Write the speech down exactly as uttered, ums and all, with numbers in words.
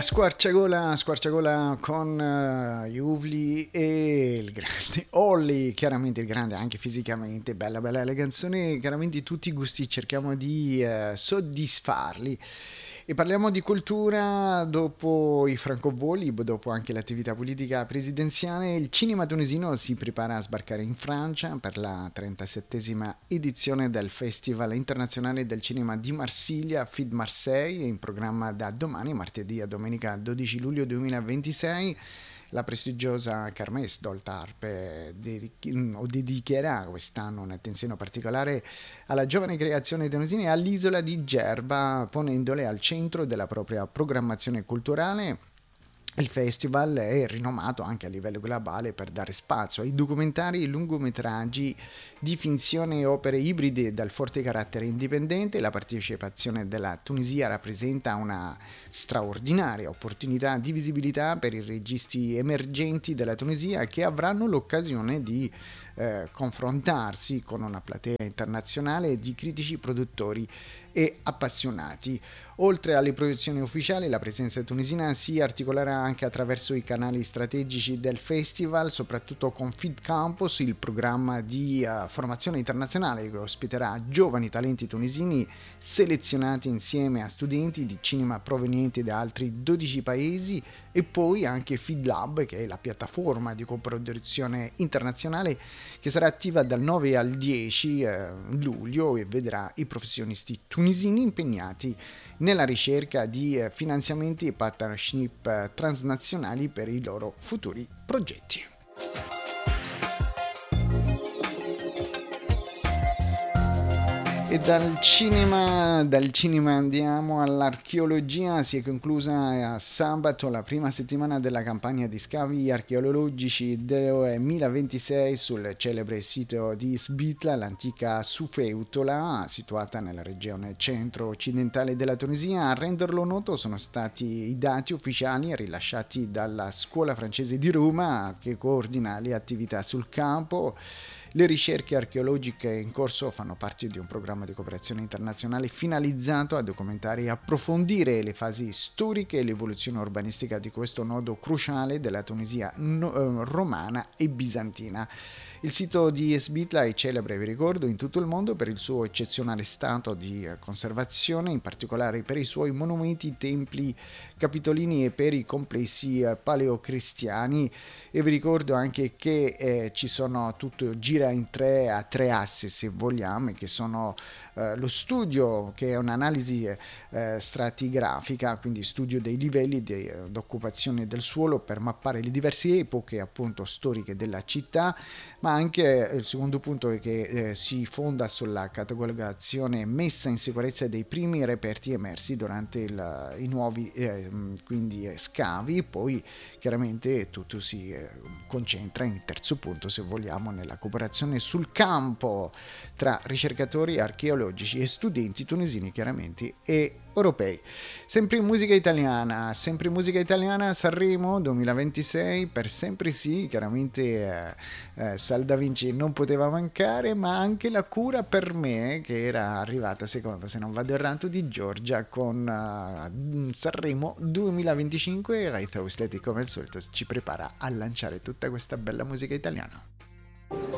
Squarciagola, squarciagola con uh, Juvli e il grande Olli, chiaramente il grande anche fisicamente, bella bella la canzone, chiaramente tutti i gusti cerchiamo di uh, soddisfarli. E parliamo di cultura dopo i francobolli, dopo anche l'attività politica presidenziale. Il cinema tunisino si prepara a sbarcare in Francia per la trentasettesima edizione del Festival internazionale del cinema di Marsiglia, F I D Marseille, in programma da domani, martedì a domenica dodici luglio duemilaventisei. La prestigiosa Kermesse d'Oltarpe dedicherà quest'anno un'attenzione particolare alla giovane creazione tunisina e all'isola di Gerba, ponendole al centro della propria programmazione culturale. Il festival è rinomato anche a livello globale per dare spazio ai documentari e lungometraggi di finzione e opere ibride dal forte carattere indipendente. La partecipazione della Tunisia rappresenta una straordinaria opportunità di visibilità per i registi emergenti della Tunisia, che avranno l'occasione di eh, confrontarsi con una platea internazionale di critici, produttori e appassionati. Oltre alle produzioni ufficiali, la presenza tunisina si articolerà anche attraverso i canali strategici del festival, soprattutto con F I D Campus, il programma di uh, formazione internazionale che ospiterà giovani talenti tunisini selezionati insieme a studenti di cinema provenienti da altri dodici paesi, e poi anche F I D Lab, che è la piattaforma di coproduzione internazionale che sarà attiva dal nove al dieci eh, luglio e vedrà i professionisti tunisini impegnati nella ricerca di finanziamenti e partnership transnazionali per i loro futuri progetti. E dal cinema, dal cinema andiamo all'archeologia. Si è conclusa sabato la prima settimana della campagna di scavi archeologici duemilaventisei sul celebre sito di Sbitla, l'antica Sufeutola, situata nella regione centro-occidentale della Tunisia. A renderlo noto sono stati i dati ufficiali rilasciati dalla Scuola francese di Roma, che coordina le attività sul campo. Le ricerche archeologiche in corso fanno parte di un programma di cooperazione internazionale finalizzato a documentare e approfondire le fasi storiche e l'evoluzione urbanistica di questo nodo cruciale della Tunisia no, eh, romana e bizantina. Il sito di Sbitla è celebre, vi ricordo, in tutto il mondo per il suo eccezionale stato di conservazione, in particolare per i suoi monumenti, templi capitolini e per i complessi paleocristiani. E vi ricordo anche che eh, ci sono tutto gira in tre a tre assi, se vogliamo, che sono eh, lo studio, che è un'analisi eh, stratigrafica, quindi studio dei livelli di occupazione del suolo per mappare le diverse epoche appunto storiche della città, ma anche il secondo punto è che eh, si fonda sulla catalogazione e messa in sicurezza dei primi reperti emersi durante il, i nuovi eh, quindi eh, scavi. Poi chiaramente tutto si eh, concentra in terzo punto, se vogliamo, nella cooperazione sul campo tra ricercatori archeologici e studenti tunisini chiaramente e europei. Sempre in musica italiana, sempre in musica italiana, Sanremo duemilaventisei, per sempre sì, chiaramente eh, eh, Sal Da Vinci non poteva mancare, ma anche La cura per me, che era arrivata seconda, se non vado errato, di Giorgia con uh, Sanremo duemilaventicinque. Rai Tausteti come al solito ci prepara a lanciare tutta questa bella musica italiana.